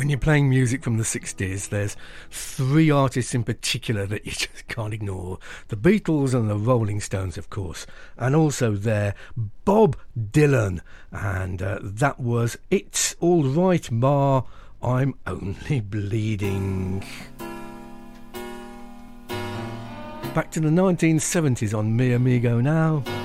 when you're playing music from the 60s, there's three artists in particular that you just can't ignore. The Beatles and the Rolling Stones, of course, and also there Bob Dylan, and that was It's All Right Ma, I'm Only Bleeding. Back to the 1970s on Mi Amigo now.